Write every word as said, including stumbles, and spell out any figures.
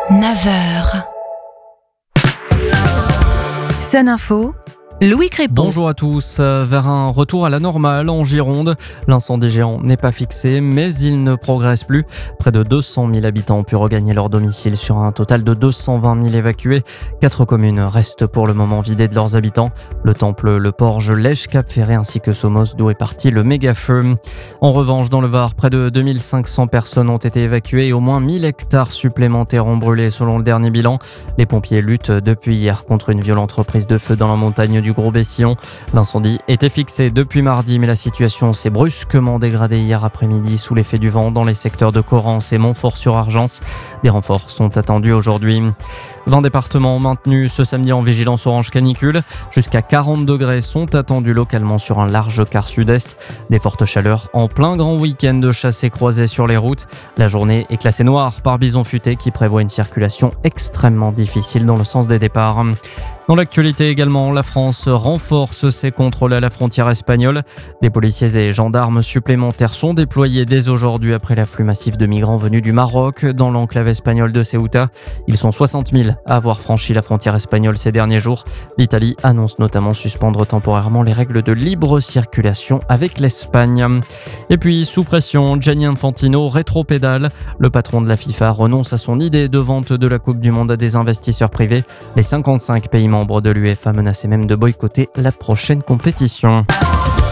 neuf heures. Sun Info, Louis Crépon. Bonjour à tous. Vers un retour à la normale en Gironde. L'incendie géant n'est pas fixé, mais il ne progresse plus. Près de deux cent mille habitants ont pu regagner leur domicile sur un total de deux cent vingt mille évacués. Quatre communes restent pour le moment vidées de leurs habitants. Le Temple, le Porge, l'Èche, Cap-Ferré ainsi que Somos, d'où est parti le méga-feu. En revanche, dans le Var, près de deux mille cinq cents personnes ont été évacuées et au moins mille hectares supplémentaires ont brûlé selon le dernier bilan. Les pompiers luttent depuis hier contre une violente reprise de feu dans la montagne du Gros-Bessillon. L'incendie était fixé depuis mardi, mais la situation s'est brusquement dégradée hier après-midi sous l'effet du vent dans les secteurs de Corrence et Montfort-sur-Argence. Des renforts sont attendus aujourd'hui. vingt départements maintenus ce samedi en vigilance orange canicule. Jusqu'à quarante degrés sont attendus localement sur un large quart sud-est. Des fortes chaleurs en plein grand week-end de chassés croisés sur les routes. La journée est classée noire par Bison Futé qui prévoit une circulation extrêmement difficile dans le sens des départs. Dans l'actualité également, la France renforce ses contrôles à la frontière espagnole. Des policiers et gendarmes supplémentaires sont déployés dès aujourd'hui après l'afflux massif de migrants venus du Maroc dans l'enclave espagnole de Ceuta. Ils sont soixante mille à avoir franchi la frontière espagnole ces derniers jours. L'Italie annonce notamment suspendre temporairement les règles de libre circulation avec l'Espagne. Et puis, sous pression, Gianni Infantino rétropédale. Le patron de la FIFA renonce à son idée de vente de la Coupe du Monde à des investisseurs privés. Les cinquante-cinq pays membres de l'UEFA menaçaient même de boycotter la prochaine compétition.